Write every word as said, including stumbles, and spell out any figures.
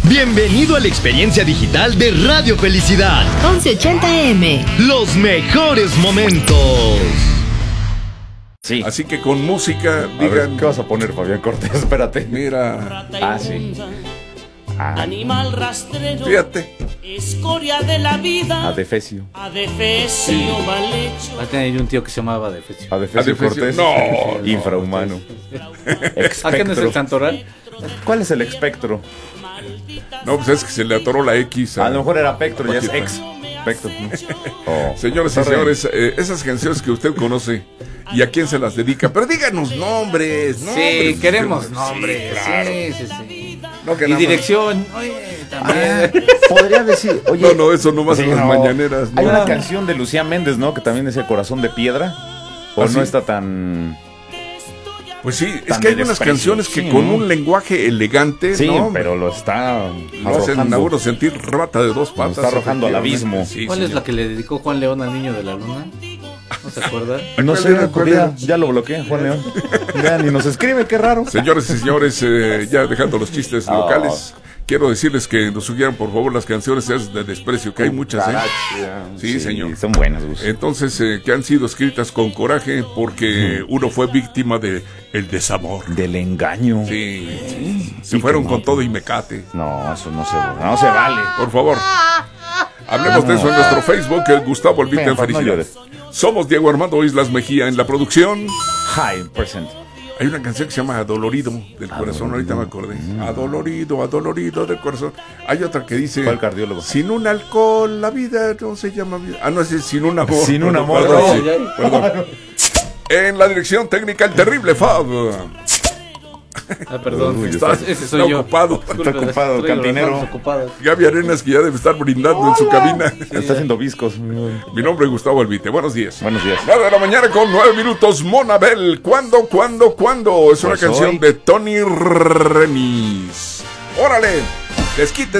Bienvenido a la experiencia digital de Radio Felicidad. once ochenta eme. Los mejores momentos. Sí. Así que con música, Digan, digan. ¿qué vas a poner, Fabián Cortés? Espérate. Mira, Ah, sí. Ah, Animal rastrero, fíjate. escoria de la vida, Adefesio. adefesio mal hecho. Va a tener un tío que se llamaba Defecio. Adefesio Adefesio. Cortés. No, no. Infrahumano. ¿A qué no es el Santoral? ¿Cuál es el espectro? No, pues es que se le atoró la X. A lo mejor era Pectro, ya es Paquita. ex. Pectro. ¿no? Oh. Señores y Sorry. señores, eh, esas canciones que usted conoce y a quién se las dedica, pero díganos nombres, nombres. Sí, queremos nombres. Sí, claro. Sí, sí, sí. No, que Y nada más- dirección. Oye, Ah, también. podría decir, oye. No, no, eso nomás sí, en las no. mañaneras. No. Hay una canción de Lucía Méndez, ¿no? Que también decía Corazón de Piedra. O ¿Ah, no sí? está tan. Pues sí, es Tan que hay de unas desprecio, canciones que sí, con ¿no? un lenguaje elegante, Sí, ¿no? pero lo está lo hacen arrojando. a uno sentir rata de dos patas. está arrojando al efectivamente. abismo. Sí, ¿Cuál es señor. la que le dedicó Juan León al niño de la luna? ¿No se acuerda? No ¿Cuál sé, era? ¿Cuál ya, era? ya lo bloqueé, Juan León. Ya ni nos escribe, qué raro. Señores y señores, eh, ya dejando los chistes Oh. locales, quiero decirles que nos sugieran por favor las canciones esas de desprecio, que hay muchas, ¿eh? Sí, señor. Son buenas, Gus. Entonces, eh, que han sido escritas con coraje porque uno fue víctima de el desamor. Del engaño. Sí, sí. Se Sí, fueron que no. con todo y mecate. No, eso no se, no se vale. Por favor. Hablemos de eso en nuestro Facebook, eh, Gustavo Olvite en Ven, pues, no Felicidad. llores. Somos Diego Armando Islas Mejía en la producción. Hi, present. Hay una canción que se llama Adolorido del corazón, ahorita me acordé. Adolorido, adolorido del corazón. Hay otra que dice... ¿Cuál cardiólogo? Sin un alcohol la vida no se llama vida. Ah, no, es sin un amor. Sin un Perdón, amor, perdón, no. sí, perdón. En la dirección técnica, el terrible Fab. Ah, perdón. Uy, Está, Ese soy está yo. ocupado. Disculpe, ocupado, traigo las cantinero. manos ocupadas. Gaby Arenas, que ya debe estar brindando en su cabina. Está haciendo viscos. Mi nombre es Gustavo Olvite. Buenos días. Buenos días. nueve de la mañana con nueve minutos. Monabel. ¿Cuándo, cuándo, cuándo? Es una Pues canción hoy. de Tony Remis. Órale. Desquite.